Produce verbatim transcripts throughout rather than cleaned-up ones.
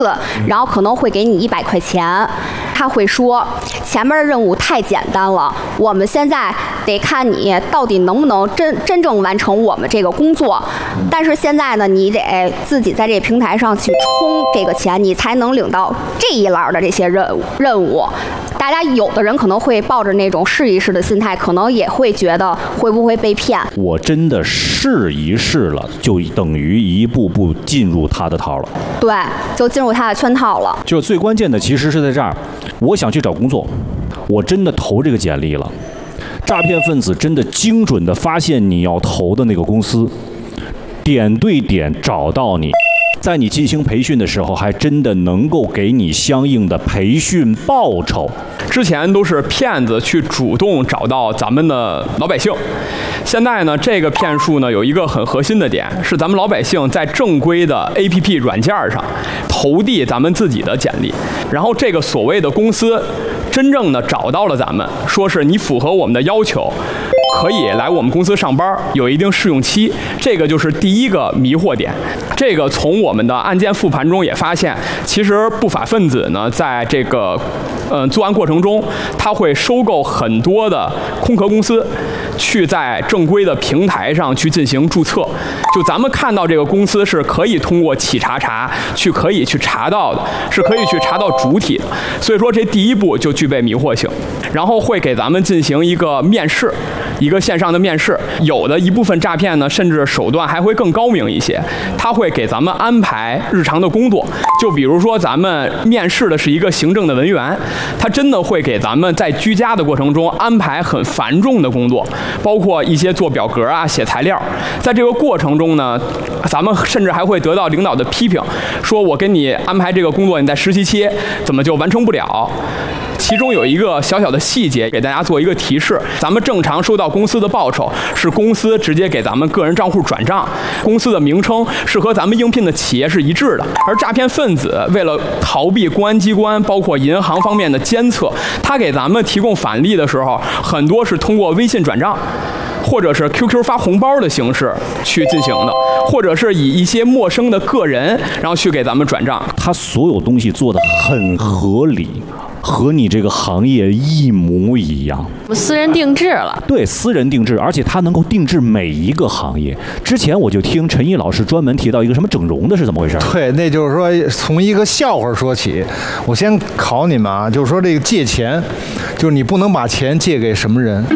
然后可能会给你一百块钱，他会说前面的任务太简单了，我们现在得看你到底能不能真真正完成我们这个工作。但是现在呢，你得自己在这个平台上去充这个钱，你才能领到这一栏的这些任务任务。大家有的人可能会抱着那种试一试的心态，可能也会觉得会不会被骗。 我真的试一试了，就等于一步步进入他的套了。 对，就进入他的圈套了。 就最关键的其实是在这儿，我想去找工作，我真的投这个简历了，诈骗分子真的精准的发现你要投的那个公司，点对点找到你。在你进行培训的时候，还真的能够给你相应的培训报酬。 之前都是骗子去主动找到咱们的老百姓，现在呢，这个骗术呢有一个很核心的点，是咱们老百姓在正规的 A P P 软件上投递咱们自己的简历，然后这个所谓的公司真正的找到了咱们，说是你符合我们的要求，可以来我们公司上班，有一定试用期，这个就是第一个迷惑点。这个从我们的案件复盘中也发现，其实不法分子呢，在这个呃作案过程中，他会收购很多的空壳公司，去在正规的平台上去进行注册。就咱们看到这个公司是可以通过企查查去可以去查到的，是可以去查到主体的。所以说这第一步就具备迷惑性，然后会给咱们进行一个面试。一个线上的面试，有的一部分诈骗呢，甚至手段还会更高明一些，他会给咱们安排日常的工作，就比如说咱们面试的是一个行政的文员，他真的会给咱们在居家的过程中安排很繁重的工作，包括一些做表格啊、写材料，在这个过程中呢，咱们甚至还会得到领导的批评，说我给你安排这个工作，你在实习期怎么就完成不了？其中有一个小小的细节给大家做一个提示，咱们正常收到公司的报酬是公司直接给咱们个人账户转账，公司的名称是和咱们应聘的企业是一致的。而诈骗分子为了逃避公安机关包括银行方面的监测，他给咱们提供返利的时候，很多是通过微信转账，或者是 Q Q 发红包的形式去进行的，或者是以一些陌生的个人然后去给咱们转账。 他所有东西做得很合理，和你这个行业一模一样。 私人定制了。 对，私人定制，而且他能够定制每一个行业。之前我就听陈毅老师专门提到一个什么整容的，是怎么回事？ 对，那就是说从一个笑话说起。我先考你们啊，就是说这个借钱，就是你不能把钱借给什么人？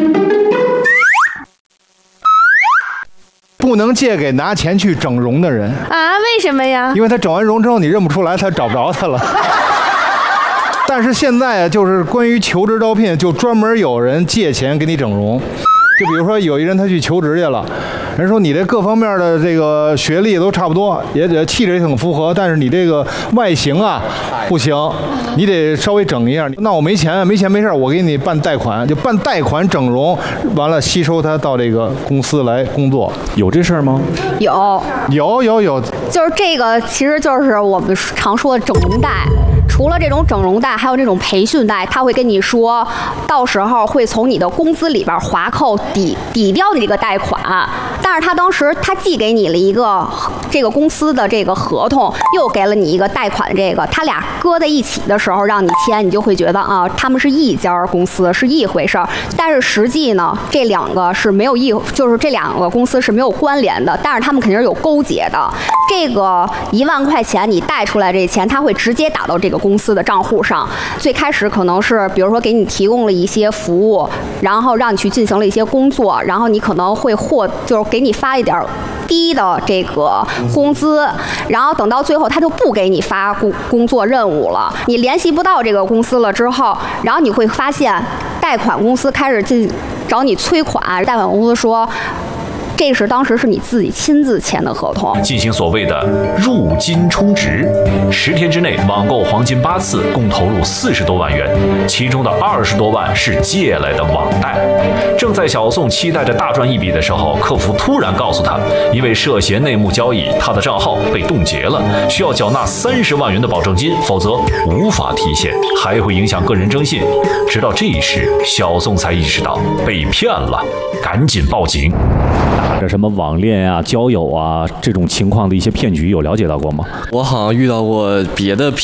不能借给拿钱去整容的人啊？为什么呀？ 因为他整完容之后你认不出来，他找不着他了。但是现在就是关于求职招聘，就专门有人借钱给你整容。就比如说有一人他去求职去了，人说你这各方面的这个学历都差不多，也得气质也挺符合，但是你这个外形啊不行，你得稍微整一下。那我没钱，没钱没事，我给你办贷款，就办贷款整容，完了吸收他到这个公司来工作。 有这事儿吗？ 有， 有有有， 就是这个，其实就是我们常说的整容贷。除了这种整容贷，还有这种培训贷，他会跟你说，到时候会从你的工资里边划扣抵抵掉你这个贷款。但是他当时他既给你了一个这个公司的这个合同，又给了你一个贷款，这个他俩搁在一起的时候让你签，你就会觉得啊，他们是一家公司，是一回事儿。但是实际呢，这两个是没有一，就是这两个公司是没有关联的，但是他们肯定是有勾结的。这个一万块钱你贷出来这钱，他会直接打到这个公司的账户上。最开始可能是比如说给你提供了一些服务，然后让你去进行了一些工作，然后你可能会获就是给你发一点低的这个工资，然后等到最后他就不给你发工工作任务了，你联系不到这个公司了之后，然后你会发现贷款公司开始进找你催款，贷款公司说这是当时是你自己亲自签的合同， 进行所谓的入金充值，十天之内网购黄金八次，共投入四十多万元，其中的二十多万是借来的网贷。正在小宋期待着大赚一笔的时候，客服突然告诉他，因为涉嫌内幕交易，他的账号被冻结了，需要缴纳三十万元的保证金，否则无法提现，还会影响个人征信。直到这时，小宋才意识到被骗了，赶紧报警。 这什么网恋啊、交友啊这种情况的一些骗局有了解到过吗？ 我好像遇到过别的